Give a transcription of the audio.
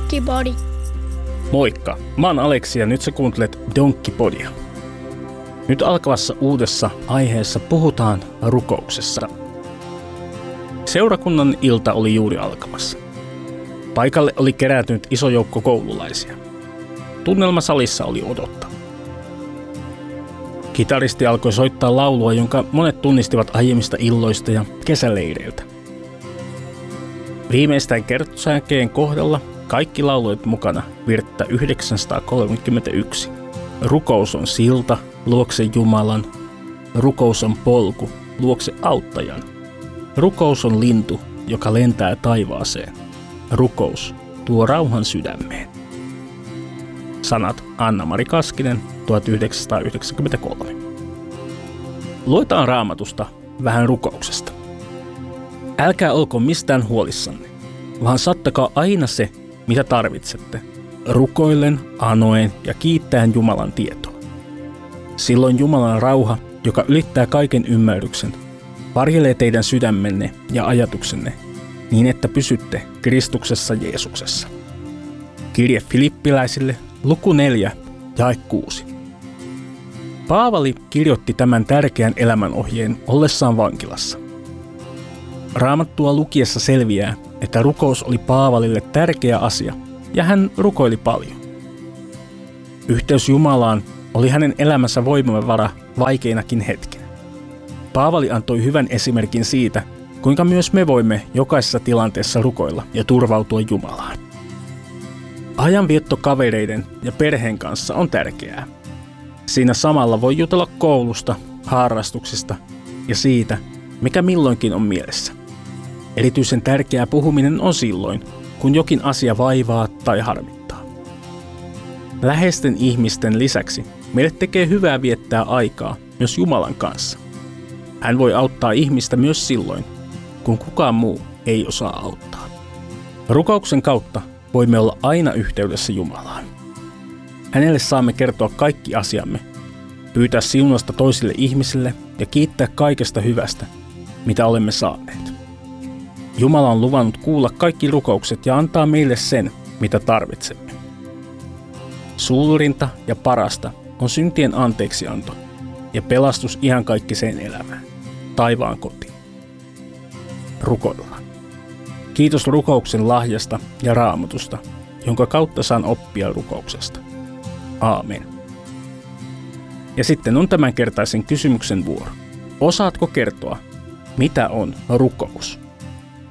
Donkkipodi. Moikka, mä oon Aleksi ja nyt sä kuuntelet Donkkipodia. Nyt alkavassa uudessa aiheessa puhutaan rukouksesta. Seurakunnan ilta oli juuri alkamassa. Paikalle oli kerääntynyt iso joukko koululaisia. Tunnelma salissa oli odottava. Kitaristi alkoi soittaa laulua, jonka monet tunnistivat aiemmista illoista ja kesäleireiltä. Viimeistään kertosäkeen kohdalla kaikki lauloivat mukana virttä 931. Rukous on silta luokse Jumalan, rukous on polku luokse auttajan. Rukous on lintu, joka lentää taivaaseen. Rukous tuo rauhan sydämeen. Sanat Anna-Mari Kaskinen, 1993. Luetaan Raamatusta vähän rukouksesta. Älkää olko mistään huolissanne, vaan saattakaa aina se, mitä tarvitsette, rukoillen, anoen ja kiittäen Jumalan tietoa. Silloin Jumalan rauha, joka ylittää kaiken ymmärryksen, varjelee teidän sydämenne ja ajatuksenne niin, että pysytte Kristuksessa Jeesuksessa. Kirje Filippiläisille, luku 4, jae 6. Paavali kirjoitti tämän tärkeän elämänohjeen ollessaan vankilassa. Raamattua lukiessa selviää, että rukous oli Paavalille tärkeä asia ja hän rukoili paljon. Yhteys Jumalaan oli hänen elämänsä voimavara vaikeinakin hetkinä. Paavali antoi hyvän esimerkin siitä, kuinka myös me voimme jokaisessa tilanteessa rukoilla ja turvautua Jumalaan. Ajanvietto kavereiden ja perheen kanssa on tärkeää. Siinä samalla voi jutella koulusta, harrastuksista ja siitä, mikä milloinkin on mielessä. Erityisen tärkeää puhuminen on silloin, kun jokin asia vaivaa tai harmittaa. Läheisten ihmisten lisäksi meille tekee hyvää viettää aikaa myös Jumalan kanssa. Hän voi auttaa ihmistä myös silloin, kun kukaan muu ei osaa auttaa. Rukouksen kautta voimme olla aina yhteydessä Jumalaan. Hänelle saamme kertoa kaikki asiamme, pyytää siunasta toisille ihmisille ja kiittää kaikesta hyvästä, mitä olemme saaneet. Jumala on luvannut kuulla kaikki rukoukset ja antaa meille sen, mitä tarvitsemme. Suurinta ja parasta on syntien anteeksianto ja pelastus iankaikkiseen elämään, taivaan kotiin. Rukoillaan. Kiitos rukouksen lahjasta ja Raamatusta, jonka kautta saan oppia rukouksesta. Aamen. Ja sitten on tämänkertaisen kysymyksen vuoro. Osaatko kertoa, mitä on rukous?